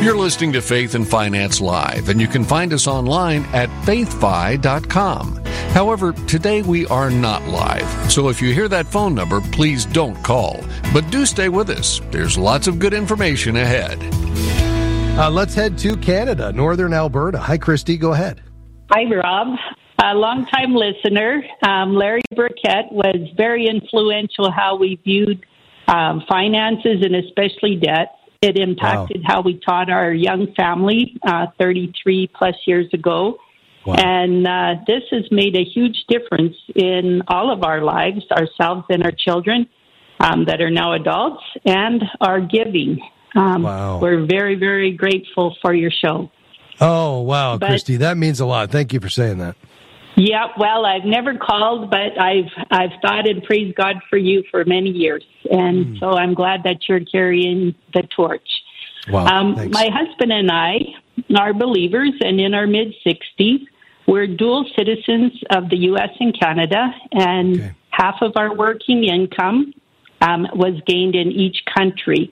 You're listening to Faith and Finance Live, and you can find us online at faithfi.com. However, today we are not live, so if you hear that phone number, please don't call. But do stay with us. There's lots of good information ahead. Let's head to Canada, northern Alberta. Hi, Christy. Go ahead. Hi, Rob. A longtime listener. Larry Burkett was very influential how we viewed finances and especially debt. It impacted how we taught our young family 33 plus years ago. Wow. And this has made a huge difference in all of our lives, ourselves and our children that are now adults, and our giving. We're very, very grateful for your show. Oh, wow, Christy, that means a lot. Thank you for saying that. Yeah, well, I've never called, but I've thought and praised God for you for many years, and so I'm glad that you're carrying the torch. Wow, my husband and I are believers, and in our mid-60s, we're dual citizens of the U.S. and Canada, and half of our working income was gained in each country.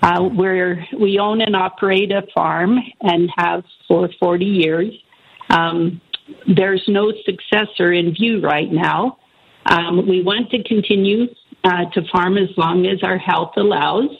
We own and operate a farm and have for 40 years. There's no successor in view right now. We want to continue to farm as long as our health allows,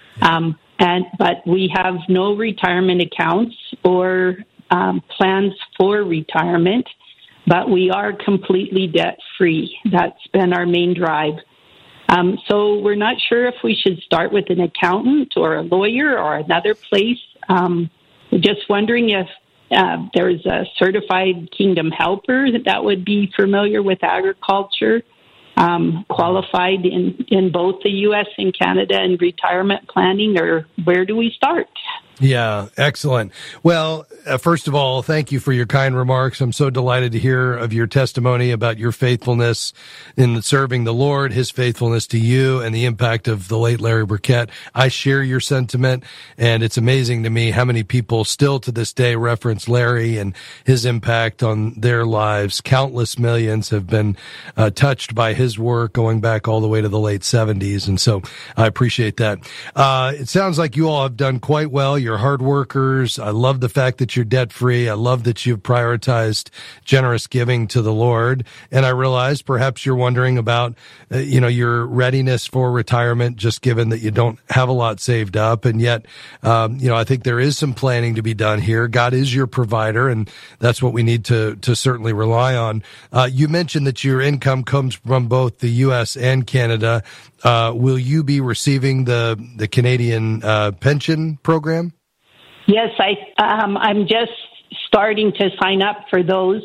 but we have no retirement accounts or plans for retirement, but we are completely debt-free. That's been our main drive. So we're not sure if we should start with an accountant or a lawyer or another place. Just wondering if there's a certified Kingdom helper that would be familiar with agriculture, qualified in both the U.S. and Canada and retirement planning, or where do we start? Yeah, excellent. Well, first of all, thank you for your kind remarks. I'm so delighted to hear of your testimony about your faithfulness in serving the Lord, his faithfulness to you, and the impact of the late Larry Burkett. I share your sentiment, and it's amazing to me how many people still to this day reference Larry and his impact on their lives. Countless millions have been touched by his work going back all the way to the late 70s, and so I appreciate that. It sounds like you all have done quite well. You're hard workers. I love the fact that you're debt-free. I love that you've prioritized generous giving to the Lord. And I realize perhaps you're wondering about, your readiness for retirement, just given that you don't have a lot saved up. And yet, I think there is some planning to be done here. God is your provider, and that's what we need to certainly rely on. You mentioned that your income comes from both the U.S. and Canada. Will you be receiving the Canadian pension program? Yes, I'm just starting to sign up for those,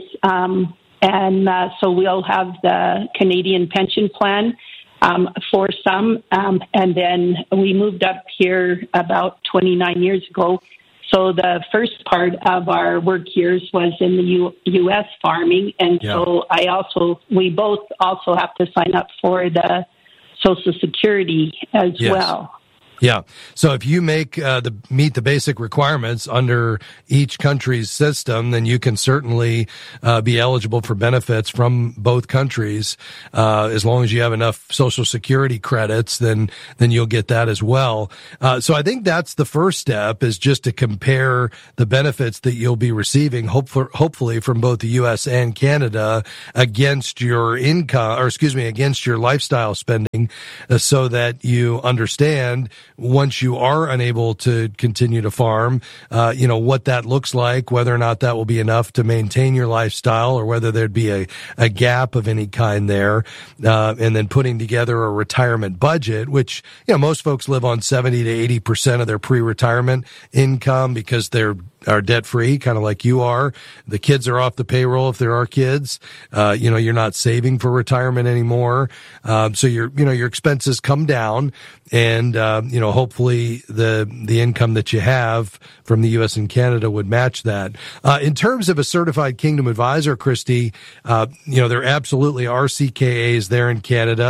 so we'll have the Canadian pension plan for some, and then we moved up here about 29 years ago. So the first part of our work years was in the U.S. farming, and so we both also have to sign up for the Social Security as well. Yeah. So if you meet the basic requirements under each country's system, then you can certainly be eligible for benefits from both countries. As long as you have enough Social Security credits, then you'll get that as well. So I think that's the first step, is just to compare the benefits that you'll be receiving, hopefully from both the U.S. and Canada, against your against your lifestyle spending, so that you understand, once you are unable to continue to farm, what that looks like, whether or not that will be enough to maintain your lifestyle, or whether there'd be a gap of any kind there, and then putting together a retirement budget, which, most folks live on 70 to 80% of their pre-retirement income because they're debt-free, kind of like you are. The kids are off the payroll if there are kids. You're not saving for retirement anymore. So your expenses come down, and, hopefully the income that you have from the U.S. and Canada would match that. In terms of a certified Kingdom advisor, Christy, there absolutely are CKAs there in Canada.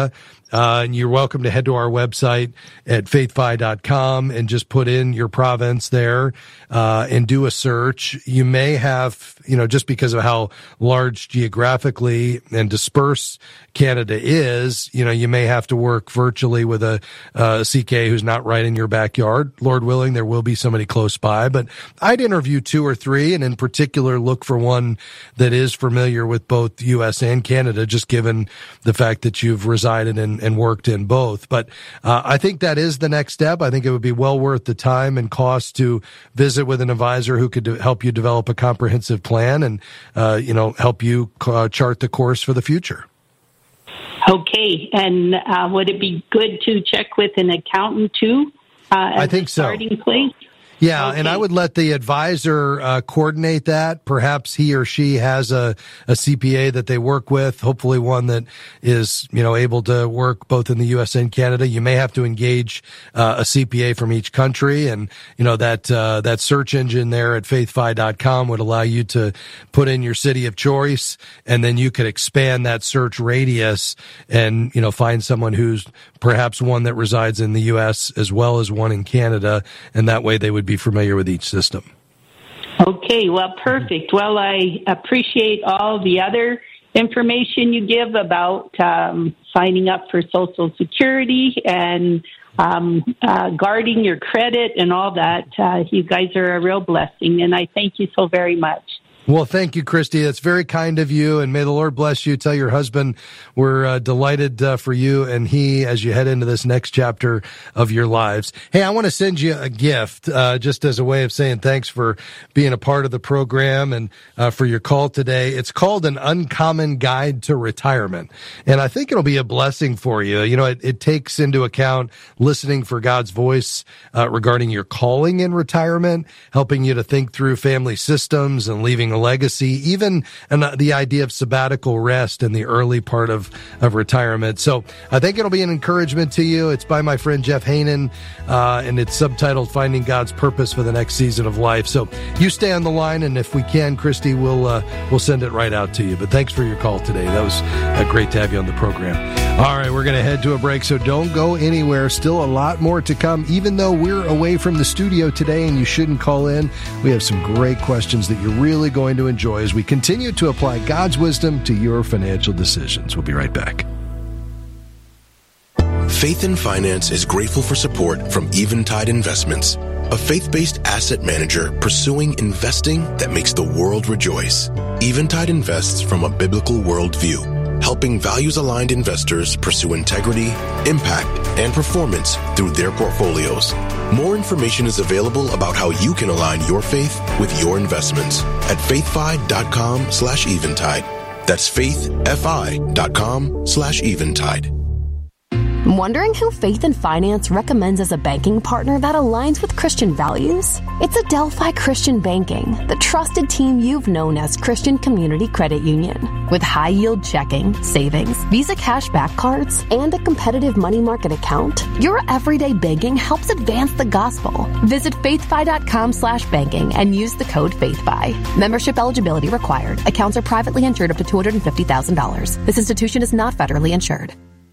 And you're welcome to head to our website at faithfi.com and just put in your province there and do a search. You may have, just because of how large geographically and dispersed Canada is, you may have to work virtually with a CK who's not right in your backyard. Lord willing, there will be somebody close by, but I'd interview 2 or 3, and in particular look for one that is familiar with both U.S. and Canada, just given the fact that you've resided and worked in both. But I think that is the next step. I think it would be well worth the time and cost to visit with an advisor who could help you develop a comprehensive plan and, help you chart the course for the future. Okay. And would it be good to check with an accountant too? I think so. Starting place? Yeah, okay. And I would let the advisor coordinate that. Perhaps he or she has a CPA that they work with, hopefully one that is, able to work both in the U.S. and Canada. You may have to engage a CPA from each country, and that search engine there at faithfi.com would allow you to put in your city of choice, and then you could expand that search radius and find someone who's perhaps one that resides in the U.S. as well as one in Canada, and that way they would be familiar with each system. Okay, well, perfect. Well, I appreciate all the other information you give about signing up for Social Security and guarding your credit and all that. You guys are a real blessing, and I thank you so very much. Well, thank you, Christy. That's very kind of you, and may the Lord bless you. Tell your husband we're delighted for you and he as you head into this next chapter of your lives. Hey, I want to send you a gift just as a way of saying thanks for being a part of the program and for your call today. It's called An Uncommon Guide to Retirement, and I think it'll be a blessing for you. It takes into account listening for God's voice regarding your calling in retirement, helping you to think through family systems and leaving a legacy, even the idea of sabbatical rest in the early part of retirement. So I think it'll be an encouragement to you. It's by my friend Jeff Haanen, and it's subtitled Finding God's Purpose for the Next Season of Life. So you stay on the line, and if we can, Christy, we'll send it right out to you. But thanks for your call today. That was great to have you on the program. All right, we're going to head to a break, so don't go anywhere. Still a lot more to come, even though we're away from the studio today and you shouldn't call in. We have some great questions that you're really going to enjoy as we continue to apply God's wisdom to your financial decisions. We'll be right back. Faith in Finance is grateful for support from Eventide Investments, a faith-based asset manager pursuing investing that makes the world rejoice. Eventide invests from a biblical worldview, helping values-aligned investors pursue integrity, impact, and performance through their portfolios. More information is available about how you can align your faith with your investments at faithfi.com/eventide. That's faithfi.com/eventide. Wondering who Faith in Finance recommends as a banking partner that aligns with Christian values? It's Adelphi Christian Banking, the trusted team you've known as Christian Community Credit Union. With high-yield checking, savings, Visa cashback cards, and a competitive money market account, your everyday banking helps advance the gospel. Visit faithfi.com/banking and use the code FAITHFI. Membership eligibility required. Accounts are privately insured up to $250,000. This institution is not federally insured.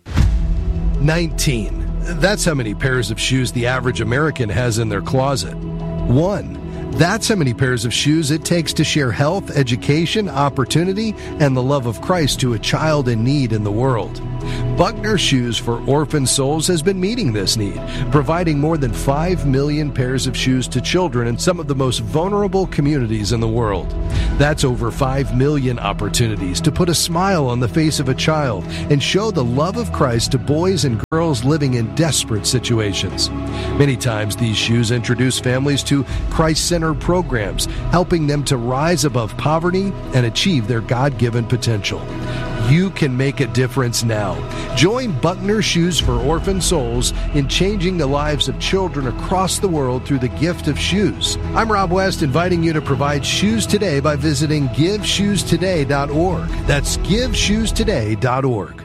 19. That's how many pairs of shoes the average American has in their closet. 1. That's how many pairs of shoes it takes to share health, education, opportunity, and the love of Christ to a child in need in the world. Buckner Shoes for Orphan Souls has been meeting this need, providing more than 5 million pairs of shoes to children in some of the most vulnerable communities in the world. That's over 5 million opportunities to put a smile on the face of a child and show the love of Christ to boys and girls living in desperate situations. Many times these shoes introduce families to Christ-centered programs, helping them to rise above poverty and achieve their God-given potential. You can make a difference now. Join Buckner Shoes for Orphan Souls in changing the lives of children across the world through the gift of shoes. I'm Rob West, inviting you to provide shoes today by visiting GiveShoesToday.org. That's GiveShoesToday.org.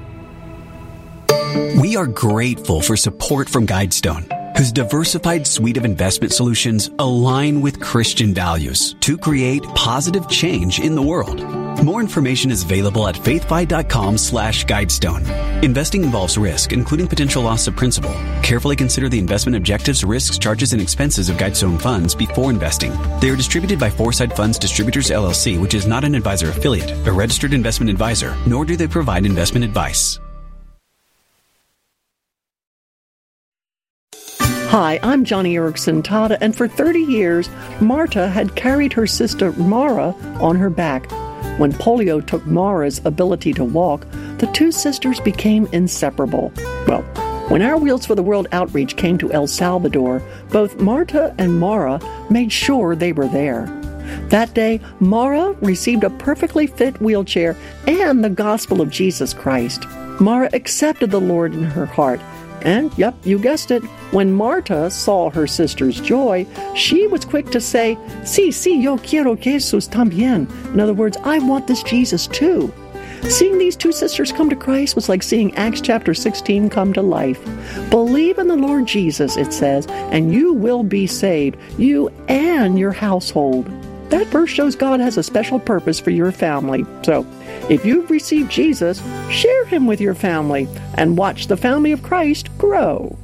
We are grateful for support from Guidestone, whose diversified suite of investment solutions align with Christian values to create positive change in the world. More information is available at faithfi.com/guidestone. Investing involves risk, including potential loss of principal. Carefully consider the investment objectives, risks, charges, and expenses of Guidestone funds before investing. They are distributed by Foresight Funds Distributors, LLC, which is not an advisor affiliate, a registered investment advisor, nor do they provide investment advice. Hi, I'm Johnny Erickson Tada, and for 30 years, Marta had carried her sister Mara on her back. When polio took Mara's ability to walk, the two sisters became inseparable. Well, when our Wheels for the World outreach came to El Salvador, both Marta and Mara made sure they were there. That day, Mara received a perfectly fit wheelchair and the gospel of Jesus Christ. Mara accepted the Lord in her heart. And, yep, you guessed it, when Marta saw her sister's joy, she was quick to say, Sí, yo quiero Jesús también. In other words, I want this Jesus too. Seeing these two sisters come to Christ was like seeing Acts chapter 16 come to life. Believe in the Lord Jesus, it says, and you will be saved, you and your household. That verse shows God has a special purpose for your family. So, if you've received Jesus, share him with your family and watch the family of Christ grow.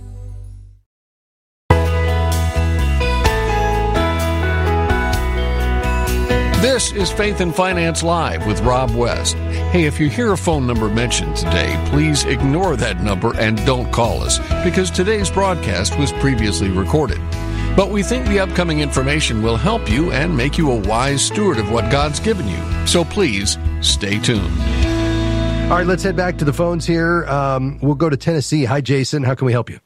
This is Faith and Finance Live with Rob West. Hey, if you hear a phone number mentioned today, please ignore that number and don't call us, because today's broadcast was previously recorded. But we think the upcoming information will help you and make you a wise steward of what God's given you. So please, stay tuned. All right, let's head back to the phones here. We'll go to Tennessee. Hi, Jason. How can we help you?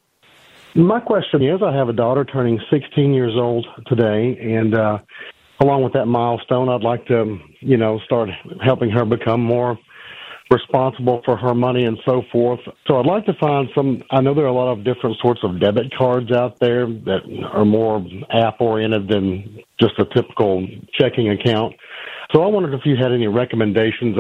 My question is, I have a daughter turning 16 years old today, and along with that milestone, I'd like to, start helping her become more responsible for her money and so forth. So I'd like to find I know there are a lot of different sorts of debit cards out there that are more app-oriented than just a typical checking account. So I wondered if you had any recommendations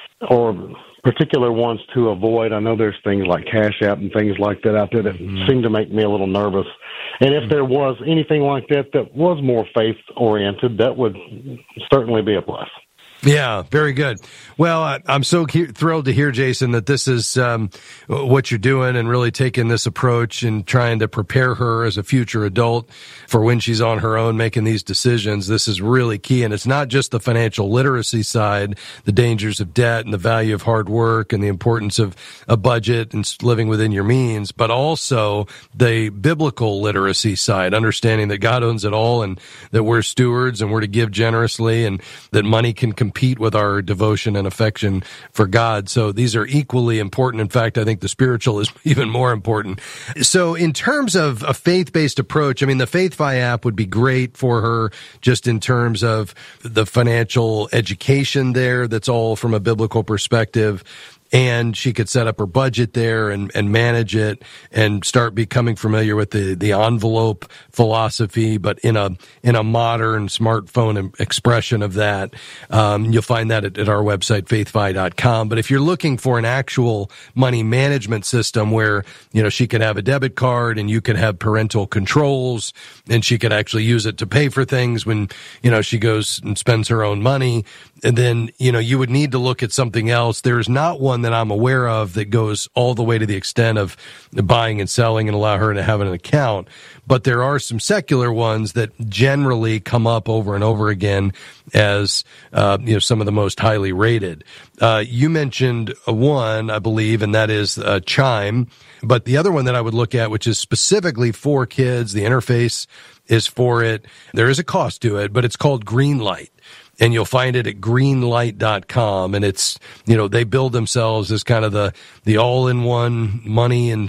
or particular ones to avoid. I know there's things like Cash App and things like that out there that seem to make me a little nervous. And if there was anything like that was more faith-oriented, that would certainly be a plus. Yeah, very good. Well, I'm so thrilled to hear, Jason, that this is what you're doing and really taking this approach and trying to prepare her as a future adult for when she's on her own making these decisions. This is really key. And it's not just the financial literacy side, the dangers of debt and the value of hard work and the importance of a budget and living within your means, but also the biblical literacy side, understanding that God owns it all and that we're stewards and we're to give generously and that money can compete with our devotion and affection for God. So these are equally important. In fact, I think the spiritual is even more important. So in terms of a faith-based approach, I mean, the FaithFi app would be great for her just in terms of the financial education there. That's all from a biblical perspective. And she could set up her budget there and manage it and start becoming familiar with the envelope philosophy, but in a modern smartphone expression of that. You'll find that at our website, faithfi.com. But if you're looking for an actual money management system where, she could have a debit card and you could have parental controls and she could actually use it to pay for things when, she goes and spends her own money. And then, you would need to look at something else. There's not one that I'm aware of that goes all the way to the extent of buying and selling and allow her to have an account. But there are some secular ones that generally come up over and over again as, some of the most highly rated. You mentioned one, I believe, and that is Chime. But the other one that I would look at, which is specifically for kids, the interface is for it. There is a cost to it, but it's called Greenlight. And you'll find it at greenlight.com. And it's, they build themselves as kind of the all-in-one money and